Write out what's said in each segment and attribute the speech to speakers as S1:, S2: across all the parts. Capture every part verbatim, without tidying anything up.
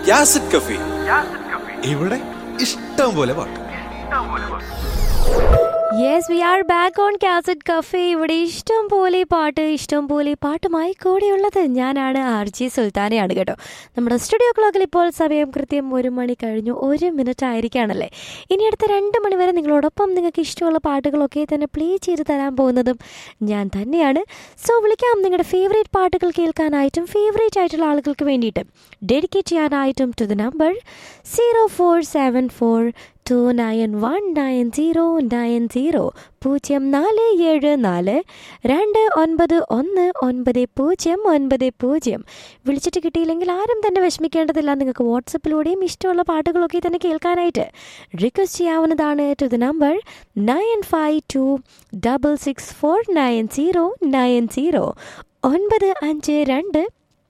S1: യാസിഡ് കഫി. ഇവിടെ ഇഷ്ടം പോലെ പാട്ട്.
S2: Yes, V are back on cassette cafe. ഇവിടെ ഇഷ്ടം പോലെ പാട്ട്, ഇഷ്ടം പോലെ പാട്ടുമായി കൂടെയുള്ളത് ഞാനാണ്, ആർ ജി സുൽത്താനയാണ് കേട്ടോ. നമ്മുടെ സ്റ്റുഡിയോ ക്ലോക്കിൽ ഇപ്പോൾ സമയം കൃത്യം ഒരു മണി കഴിഞ്ഞു ഒരു മിനിറ്റ് ആയിരിക്കുകയാണല്ലേ. ഇനി അടുത്ത രണ്ട് മണി വരെ നിങ്ങളോടൊപ്പം നിങ്ങൾക്ക് ഇഷ്ടമുള്ള പാട്ടുകളൊക്കെ തന്നെ പ്ലേ ചെയ്ത് തരാൻ പോകുന്നതും ഞാൻ തന്നെയാണ്. സോ വിളിക്കാം നിങ്ങളുടെ ഫേവറേറ്റ് പാട്ടുകൾ കേൾക്കാനായിട്ടും ഫേവറേറ്റ് ആയിട്ടുള്ള ആളുകൾക്ക് വേണ്ടിയിട്ട് ഡെഡിക്കേറ്റ് ചെയ്യാനായിട്ടും to the number zero four seven four to nine one nine zero nine zero പൂജ്യം നാല് ഏഴ് നാല് രണ്ട് ഒൻപത് ഒന്ന് ഒൻപത് പൂജ്യം ഒൻപത് പൂജ്യം. വിളിച്ചിട്ട് കിട്ടിയില്ലെങ്കിൽ ആരും തന്നെ വിഷമിക്കേണ്ടതില്ല. നിങ്ങൾക്ക് വാട്സപ്പിലൂടെയും ഇഷ്ടമുള്ള പാട്ടുകളൊക്കെ തന്നെ കേൾക്കാനായിട്ട് റിക്വസ്റ്റ് ചെയ്യാവുന്നതാണ് to the number nine five to double six four nine zero nine zero ഒൻപത് അഞ്ച് രണ്ട്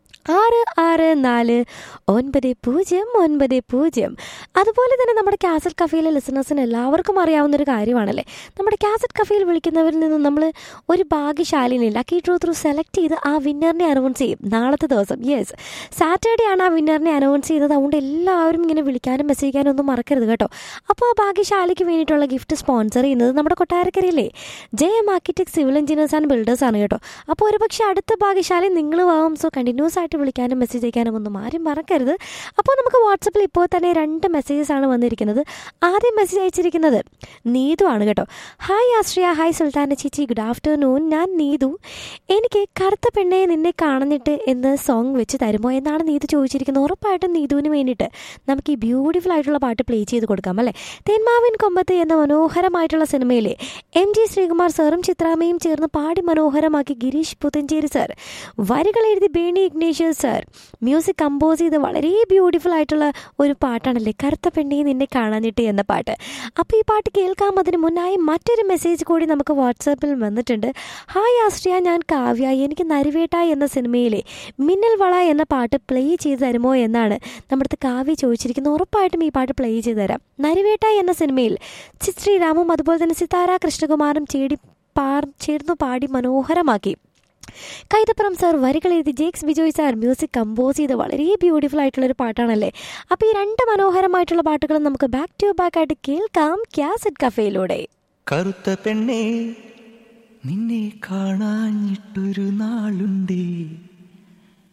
S2: ആറ് ആറ് നാല് ഒൻപത് പൂജ്യം ഒൻപത് പൂജ്യം. അതുപോലെ തന്നെ നമ്മുടെ കാസറ്റ് കഫേയിലെ ലിസണേഴ്സിന് എല്ലാവർക്കും അറിയാവുന്നൊരു കാര്യമാണല്ലേ, നമ്മുടെ കാസറ്റ് കഫേയിൽ വിളിക്കുന്നവരിൽ നിന്ന് നമ്മൾ ഒരു ഭാഗ്യശാലിനെ ലക്കി ഡ്രോ ത്രൂ സെലക്ട് ചെയ്ത് ആ വിന്നറിനെ അനൗൺസ് ചെയ്യും നാളത്തെ ദിവസം. യെസ്, സാറ്റർഡേ ആണ് ആ വിന്നറിനെ അനൗൺസ് ചെയ്തത്. അതുകൊണ്ട് എല്ലാവരും ഇങ്ങനെ വിളിക്കാനും മെസ്സേജ് ചെയ്യാനും ഒന്നും മറക്കരുത് കേട്ടോ. അപ്പോൾ ആ ഭാഗ്യശാലിക്ക് വേണ്ടിയിട്ടുള്ള ഗിഫ്റ്റ് സ്പോൺസർ ചെയ്യുന്നത് നമ്മുടെ കൊട്ടാരക്കരയിലെ J M architect civil engineers and builders ആണ് കേട്ടോ. അപ്പോൾ ഒരു പക്ഷേ അടുത്ത ഭാഗ്യശാലി നിങ്ങളും ആവും. സോ കണ്ടിന്യൂസ് ആയിട്ട് വിളിക്കാനും മെസ്സേജ് അയക്കാനും ഒന്നും ആരും മറക്കരുത്. അപ്പോൾ നമുക്ക് വാട്സപ്പിൽ ഇപ്പോൾ തന്നെ രണ്ട് മെസ്സേജസ് ആണ് വന്നിരിക്കുന്നത്. ആദ്യം മെസ്സേജ് അയച്ചിരിക്കുന്നത് നീതു ആണ് കേട്ടോ. ഹായ് ആശ്രിയ, ഹായ് സുൽത്താന ചേച്ചി, ഗുഡ് ആഫ്റ്റർനൂൺ. ഞാൻ നീതു. എനിക്ക് കറുത്ത പെണ്ണെ നിന്നെ കാണുന്നിട്ട് എന്ന് സോങ് വെച്ച് തരുമോ എന്നാണ് നീതു ചോദിച്ചിരിക്കുന്നത്. ഉറപ്പായിട്ടും നീതുവിന് വേണ്ടിയിട്ട് നമുക്ക് ഈ ബ്യൂട്ടിഫുൾ ആയിട്ടുള്ള പാട്ട് പ്ലേ ചെയ്ത് കൊടുക്കാം അല്ലേ. തേന്മാവിൻ കൊമ്പത്ത് എന്ന മനോഹരമായിട്ടുള്ള സിനിമയിലെ എം ജി ശ്രീകുമാർ സാറും ചിത്രാമ്മയും ചേർന്ന് പാടി മനോഹരമാക്കി ഗിരീഷ് പുത്തഞ്ചേരി സാർ, വരികൾ എഴുതി Berny Ignatius sir, music compose ചെയ്ത് വളരെ ബ്യൂട്ടിഫുൾ ആയിട്ടുള്ള ഒരു പാട്ടാണല്ലേ കറുത്ത പെണ്ണെ നിന്നെ കാണാനിട്ട് എന്ന പാട്ട്. അപ്പോൾ ഈ പാട്ട് കേൾക്കാം. അതിന് മുന്നായി മറ്റൊരു മെസ്സേജ് കൂടി നമുക്ക് വാട്സാപ്പിൽ വന്നിട്ടുണ്ട്. ഹായ് ആശ്രിയ, ഞാൻ കാവ്യ. എനിക്ക് നരിവേട്ട എന്ന സിനിമയിലെ മിന്നൽ വള എന്ന പാട്ട് പ്ലേ ചെയ്ത് തരുമോ എന്നാണ് നമ്മുടെ കാവ്യ ചോദിച്ചിരിക്കുന്നത്. ഉറപ്പായിട്ടും ഈ പാട്ട് പ്ലേ ചെയ്ത് തരാം. നരിവേട്ട എന്ന സിനിമയിൽ ചിത് ശ്രീറാമും അതുപോലെ തന്നെ സിതാര കൃഷ്ണകുമാറും ചേടി പാർ ചേർന്നു പാടി മനോഹരമാക്കി കൈതപ്പുറം സാർ, വരികൾ എഴുതി Jakes Bijoy sir, music compose ചെയ്ത് വളരെ ബ്യൂട്ടിഫുൾ ആയിട്ടുള്ളൊരു പാട്ടാണല്ലേ. അപ്പോൾ ഈ രണ്ട് മനോഹരമായിട്ടുള്ള പാട്ടുകളും നമുക്ക് ബാക്ക് ടു ബാക്ക് ആയിട്ട് കേൾക്കാം കാസറ്റ് കഫേയിലൂടെ.
S3: കറുത്ത പെണ്ണേ നിന്നെ കാണാഞ്ഞിട്ടൊരു നാളുണ്ടേ,